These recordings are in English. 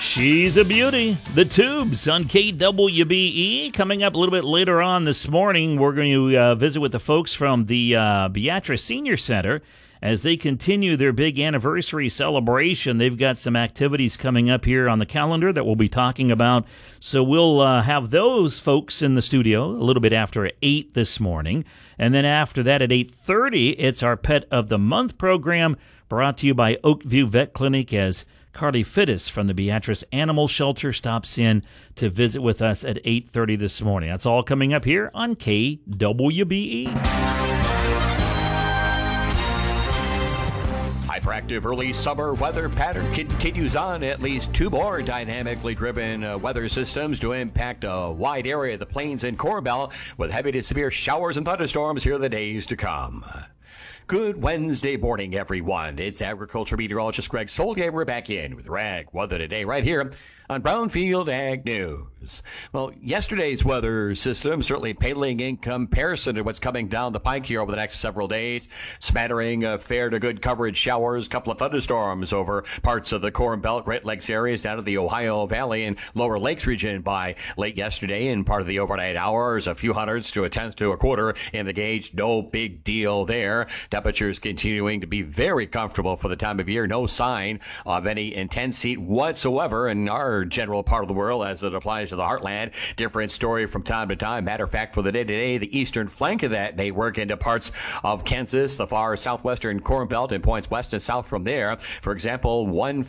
She's a beauty. The Tubes on KWBE. Coming up a little bit later on this morning, we're going to visit with the folks from the Beatrice Senior Center as they continue their big anniversary celebration. They've got some activities coming up here on the calendar that we'll be talking about. So we'll have those folks in the studio a little bit after 8 this morning. And then after that at 8:30, it's our Pet of the Month program brought to you by Oakview Vet Clinic as Carly Fittis from the Beatrice Animal Shelter stops in to visit with us at 8:30 this morning. That's all coming up here on KWBE. Hyperactive early summer weather pattern continues on. At least two more dynamically driven weather systems to impact a wide area of the plains and Corn Belt with heavy to severe showers and thunderstorms here in the days to come. Good Wednesday morning, everyone. It's agriculture meteorologist Greg Solier. We're back in with Ag Weather Today right here on Brownfield Ag News. Well, yesterday's weather system certainly paling in comparison to what's coming down the pike here over the next several days. Smattering of fair to good coverage showers, a couple of thunderstorms over parts of the Corn Belt, Great Lakes areas down to the Ohio Valley and Lower Lakes region by late yesterday and part of the overnight hours. A few hundredths to a tenth to a quarter in the gauge. No big deal there. Temperatures continuing to be very comfortable for the time of year. No sign of any intense heat whatsoever in our general part of the world as it applies to the heartland. Different story from time to time. Matter of fact, for the day today, the eastern flank of that may work into parts of Kansas, the far southwestern Corn Belt, and points west and south from there. For example,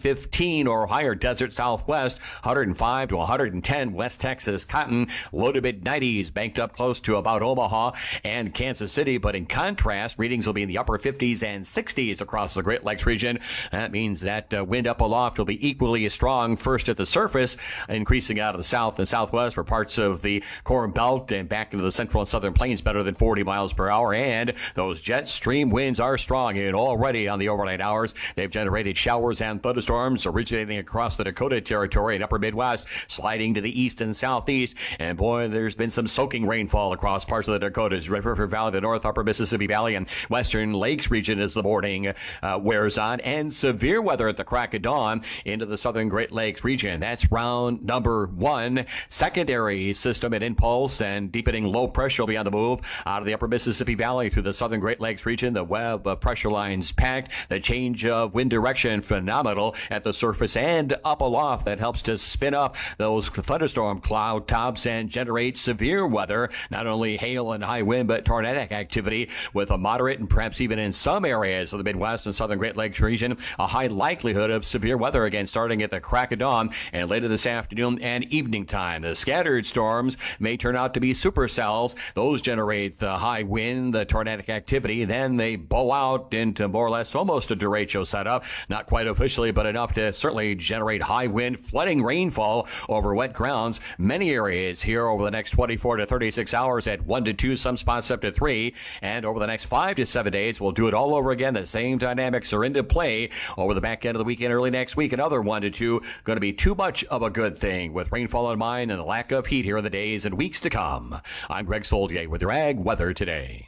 115 or higher desert southwest, 105 to 110 West Texas cotton, low to mid 90s, banked up close to about Omaha and Kansas City. But in contrast, readings will be in the upper 50s and 60s across the Great Lakes region. That means that wind up aloft will be equally as strong first at the surface, increasing out of the south and southwest for parts of the Corn Belt and back into the central and southern plains better than 40 miles per hour. And those jet stream winds are strong and already on the overnight hours. They've generated showers and thunderstorms originating across the Dakota Territory and upper Midwest, sliding to the east and southeast. And boy, there's been some soaking rainfall across parts of the Dakotas, Red River Valley, the north, upper Mississippi Valley, and western Lakes region as the morning wears on. And severe weather at the crack of dawn into the southern Great Lakes region. That's round number one. Secondary system and impulse and deepening low pressure will be on the move out of the upper Mississippi Valley through the southern Great Lakes region. The web of pressure lines packed. The change of wind direction phenomenal at the surface and up aloft. That helps to spin up those thunderstorm cloud tops and generate severe weather. Not only hail and high wind, but tornadic activity with a moderate and perhaps even in some areas of the Midwest and southern Great Lakes region, a high likelihood of severe weather again starting at the crack of dawn and later this afternoon and evening time. The scattered storms may turn out to be supercells. Those generate the high wind, the tornadic activity. Then they bow out into more or less almost a derecho setup. Not quite officially, but enough to certainly generate high wind, flooding rainfall over wet grounds. Many areas here over the next 24 to 36 hours at 1 to 2, some spots up to 3. And over the next 5 to 7 days, we'll do it all over again. The same dynamics are into play over the back end of the weekend, early next week. Another 1 to 2 going to be too much of a good thing with rainfall in mind and the lack of heat here in the days and weeks to come. I'm Greg Solier with your Ag Weather Today.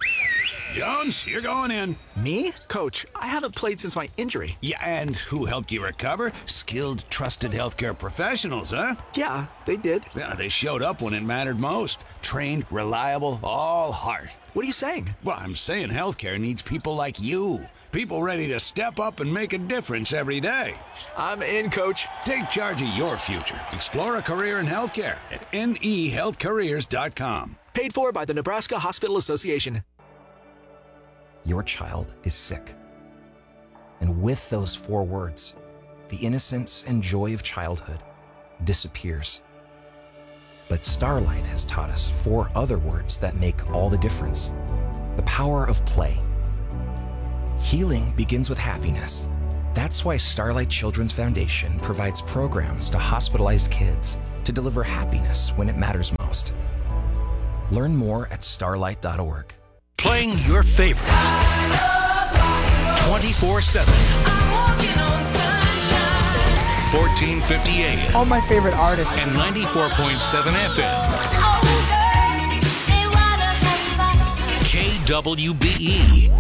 Jones, you're going in. Me? Coach, I haven't played since my injury. Yeah, and who helped you recover? Skilled, trusted healthcare professionals, huh? Yeah, they did. Yeah, they showed up when it mattered most. Trained, reliable, all heart. What are you saying? Well, I'm saying healthcare needs people like you. People ready to step up and make a difference every day. I'm in, Coach. Take charge of your future. Explore a career in healthcare at nehealthcareers.com. Paid for by the Nebraska Hospital Association. Your child is sick. And with those 4 words, the innocence and joy of childhood disappears. But Starlight has taught us 4 other words that make all the difference. The power of play. Healing begins with happiness. That's why Starlight Children's Foundation provides programs to hospitalized kids to deliver happiness when it matters most. Learn more at starlight.org. Playing your favorites 24/7. 1450 AM. All my favorite artists. And 94.7 FM. KWBE.